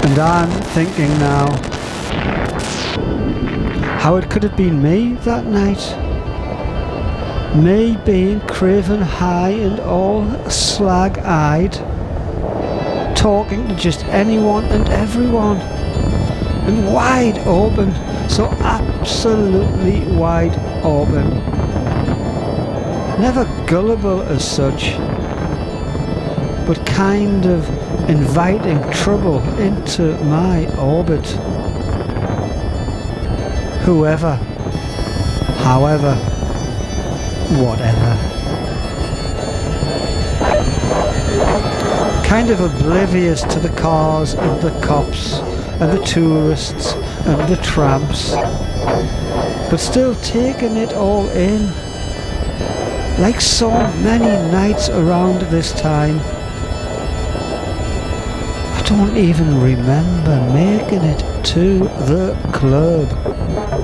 And I'm thinking now, how it could have been me that night. Me being craven high and all slag-eyed, talking to just anyone and everyone, and wide open, so absolutely wide open. Never gullible as such, but kind of inviting trouble into my orbit. Whoever, however, whatever. Kind of oblivious to the cars and the cops and the tourists and the tramps, but still taking it all in. Like so many nights around this time, I don't even remember making it to the club.